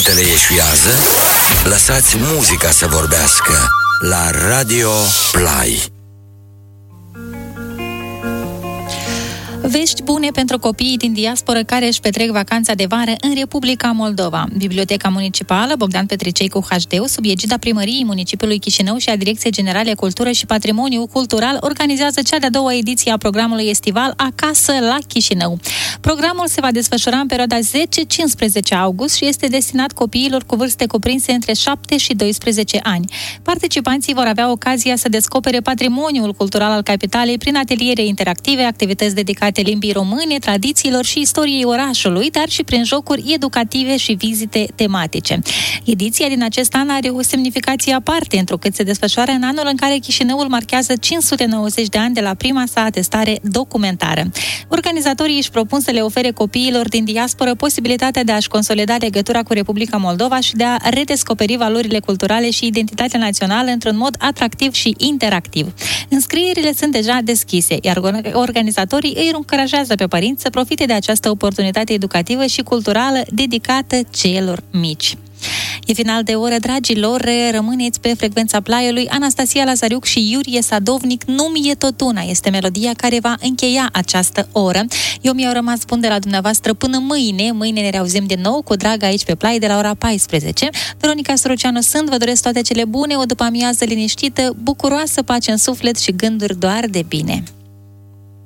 Dentele eșuează? Lăsați muzica să vorbească la Radio Play. Vești bune pentru copiii din diasporă care își petrec vacanța de vară în Republica Moldova. Biblioteca Municipală Bogdan Petricei cu HD, sub egida Primăriei Municipiului Chișinău și a Direcției Generale Cultură și Patrimoniu Cultural, organizează cea de-a doua ediție a programului estival Acasă la Chișinău. Programul se va desfășura în perioada 10-15 august și este destinat copiilor cu vârste cuprinse între 7 și 12 ani. Participanții vor avea ocazia să descopere patrimoniul cultural al capitalei prin ateliere interactive, activități dedicate limbii române, tradițiilor și istoriei orașului, dar și prin jocuri educative și vizite tematice. Ediția din acest an are o semnificație aparte, întrucât se desfășoară în anul în care Chișinăul marchează 590 de ani de la prima sa atestare documentară. Organizatorii își propun să le ofere copiilor din diasporă posibilitatea de a-și consolida legătura cu Republica Moldova și de a redescoperi valorile culturale și identitatea națională într-un mod atractiv și interactiv. Înscrierile sunt deja deschise, iar organizatorii îi încurajează pe părinți să profite de această oportunitate educativă și culturală dedicată celor mici. E final de oră, dragilor, rămâneți pe frecvența Plaiului. Anastasia Lazariuc și Iurie Sadovnic, Nu-mi e tot una, este melodia care va încheia această oră. Eu mi-au rămas bun de la dumneavoastră până mâine. Mâine ne reauzim din nou cu drag aici pe Plai de la ora 14. Veronica Soroceanu sunt, vă doresc toate cele bune, o după amiază liniștită, bucuroasă, pace în suflet și gânduri doar de bine.